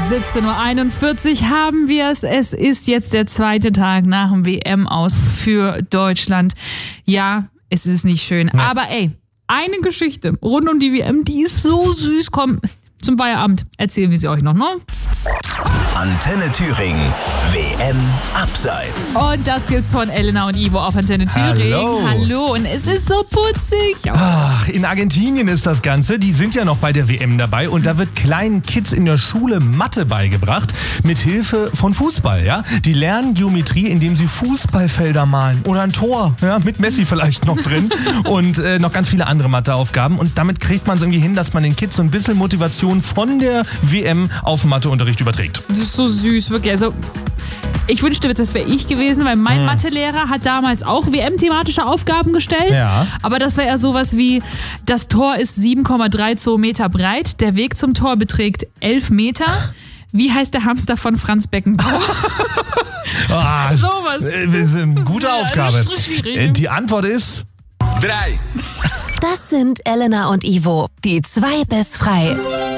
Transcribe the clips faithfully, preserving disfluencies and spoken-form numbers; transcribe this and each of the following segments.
siebzehn Uhr einundvierzig haben wir es. Es ist jetzt der zweite Tag nach dem W M-Aus für Deutschland. Ja, es ist nicht schön, ja. Aber ey, eine Geschichte rund um die W M, die ist so süß. Komm, zum Feierabend erzählen wir sie euch noch, ne? Antenne Thüringen, W M Abseits. Und das gibt's von Elena und Ivo auf Antenne Thüringen. Hallo. Hallo, und es ist so putzig. Ach, in Argentinien ist das Ganze. Die sind ja noch bei der W M dabei und da wird kleinen Kids in der Schule Mathe beigebracht mit Hilfe von Fußball. Ja? Die lernen Geometrie, indem sie Fußballfelder malen oder ein Tor, ja? Mit Messi vielleicht noch drin und äh, noch ganz viele andere Matheaufgaben. Und damit kriegt man es irgendwie hin, dass man den Kids so ein bisschen Motivation von der W M auf Matheunterricht überträgt. Das ist so süß, wirklich. Also ich wünschte, das wäre ich gewesen, weil mein hm. Mathelehrer hat damals auch W M-thematische Aufgaben gestellt. Ja. Aber das war ja sowas wie, das Tor ist sieben Komma zweiunddreißig Meter breit, der Weg zum Tor beträgt elf Meter. Wie heißt der Hamster von Franz Beckenbauer? Ah, sowas. Äh, gute Ja, Aufgabe. das ist schwierig. Die Antwort ist... Drei. Das sind Elena und Ivo, die zwei bis frei.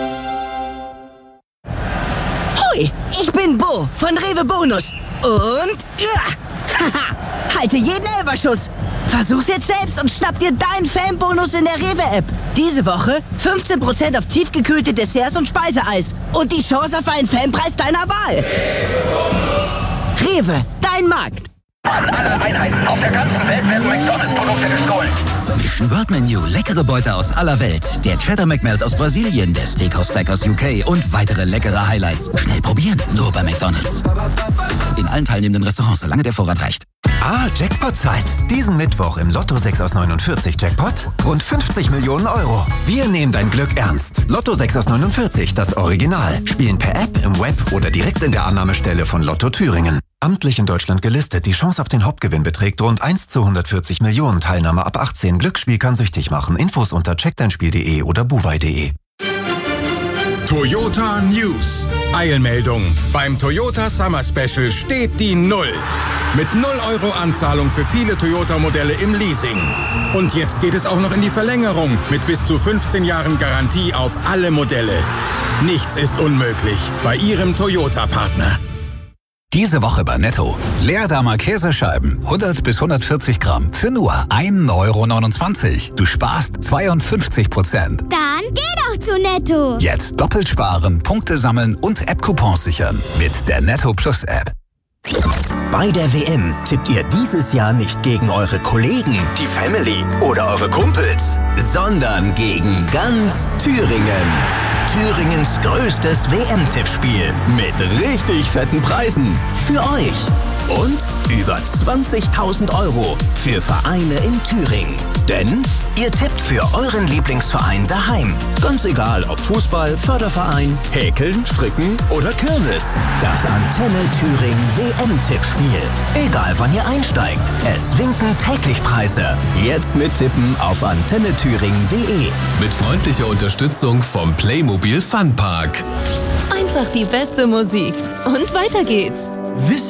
Hoi, ich bin Bo von Rewe Bonus. Und ja, haha, halte jeden Elferschuss. Versuch's jetzt selbst und schnapp dir deinen Fanbonus in der Rewe-App. Diese Woche fünfzehn Prozent auf tiefgekühlte Desserts und Speiseeis. Und die Chance auf einen Fanpreis deiner Wahl. Rewe, dein Markt. An alle Einheiten auf der ganzen Welt werden McDonalds-Produkte gestohlen. Mission World Menu, leckere Beute aus aller Welt. Der Cheddar McMelt aus Brasilien, der Steakhouse Stack aus U K und weitere leckere Highlights. Schnell probieren, nur bei McDonalds. In allen teilnehmenden Restaurants, solange der Vorrat reicht. Ah, Jackpot-Zeit. Diesen Mittwoch im Lotto sechs aus neunundvierzig Jackpot rund fünfzig Millionen Euro. Wir nehmen dein Glück ernst. Lotto sechs aus neunundvierzig, das Original. Spielen per App, im Web oder direkt in der Annahmestelle von Lotto Thüringen. Amtlich in Deutschland gelistet. Die Chance auf den Hauptgewinn beträgt rund eins zu hundertvierzig Millionen. Teilnahme ab achtzehn. Glücksspiel kann süchtig machen. Infos unter check dein spiel punkt de oder buwei punkt de. Toyota News. Eilmeldung. Beim Toyota Summer Special steht die Null. Mit null Euro Anzahlung für viele Toyota-Modelle im Leasing. Und jetzt geht es auch noch in die Verlängerung mit bis zu fünfzehn Jahren Garantie auf alle Modelle. Nichts ist unmöglich bei Ihrem Toyota-Partner. Diese Woche bei Netto. Leerdammer Käsescheiben, hundert bis hundertvierzig Gramm, für nur ein Euro neunundzwanzig. Du sparst zweiundfünfzig Prozent. Dann geh doch zu Netto. Jetzt doppelt sparen, Punkte sammeln und App-Coupons sichern mit der Netto Plus App. Bei der W M tippt ihr dieses Jahr nicht gegen eure Kollegen, die Family oder eure Kumpels, sondern gegen ganz Thüringen. Thüringens größtes W M-Tippspiel mit richtig fetten Preisen für euch. Und über zwanzigtausend Euro für Vereine in Thüringen. Denn ihr tippt für euren Lieblingsverein daheim. Ganz egal ob Fußball, Förderverein, Häkeln, Stricken oder Kirmes. Das Antenne Thüringen W M-Tippspiel. Egal wann ihr einsteigt, es winken täglich Preise. Jetzt mit Tippen auf antenne thüringen punkt de. Mit freundlicher Unterstützung vom Playmobil Funpark. Einfach die beste Musik. Und weiter geht's. Wisst